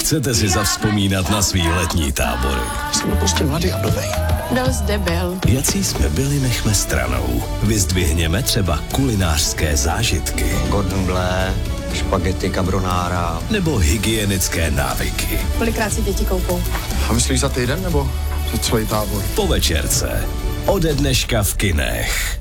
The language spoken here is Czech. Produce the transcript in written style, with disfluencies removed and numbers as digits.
Chcete si zavzpomínat na svý letní tábory? Jsem prostě mladý a blbej. Dost debil. Jací jsme byli, nechme stranou. Vyzdvihněme třeba kulinářské zážitky. Gordon Bleu, špagety carbonara. Nebo hygienické návyky. Kolikrát si děti koupou? A myslíš za týden nebo za celý tábor? Po večerce. Ode dneška v kinech.